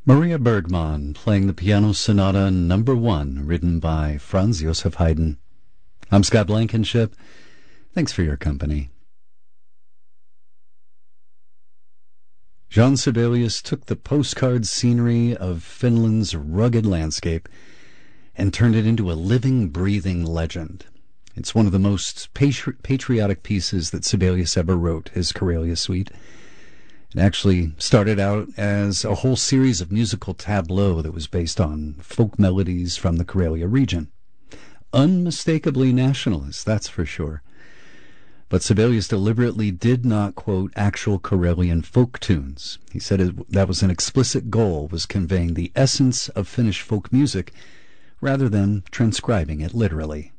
Maria Bergman playing the Piano Sonata Number 1, written by Franz Joseph Haydn. I'm Scott Blankenship. Thanks for your company. Jean Sibelius took the postcard scenery of Finland's rugged landscape and turned it into a living, breathing legend. It's one of the most patriotic pieces that Sibelius ever wrote, his Karelia Suite. It actually started out as a whole series of musical tableaux that was based on folk melodies from the Karelia region. Unmistakably nationalist, that's for sure. But Sibelius deliberately did not quote actual Karelian folk tunes. He said that was an explicit goal, was conveying the essence of Finnish folk music rather than transcribing it literally.